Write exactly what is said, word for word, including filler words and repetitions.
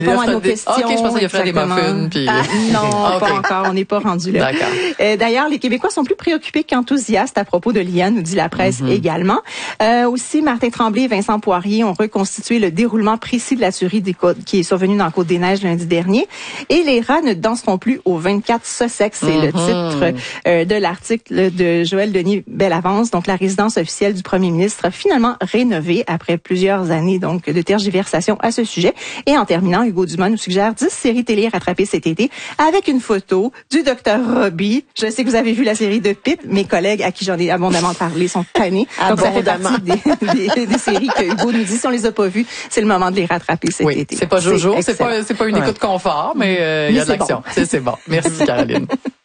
à nos questions. OK, je pensais qu'il ferait des muffins. Puis... Ah, non, okay. pas encore. On n'est pas rendu là. D'accord. Euh, d'ailleurs, les Québécois sont plus préoccupés qu'enthousiastes à propos de l'I A, nous dit la presse mm-hmm. également. Euh, aussi, Martin Tremblay et Vincent Poirier ont reconstitué le déroulement précis de la tuerie des côtes, qui est survenue dans la Côte-des-Neiges lundi dernier. Et les rats ne danseront plus au vingt-quatre Sussex. C'est mm-hmm. le titre euh, de l'article de Joël Denis Bellavance. Donc, la résidence officielle du premier ministre a finalement rénové après plusieurs années donc de tergiversation à ce sujet. Et en terminant, Hugo Dumas nous suggère dix séries télé rattrapées cet été avec une photo du docteur Robbie. Je sais que vous avez vu la série de Pitt. Mes collègues à qui j'en ai abondamment parlé sont tannés. Donc, ça fait partie des, des, des séries que Hugo nous dit. Si on les a pas vues, c'est le moment de les rattraper cet oui, été. C'est pas Jojo, c'est, c'est pas, c'est pas une ouais. écoute confort, mais il euh, y a de l'action. Bon. C'est, c'est bon. Merci, Caroline.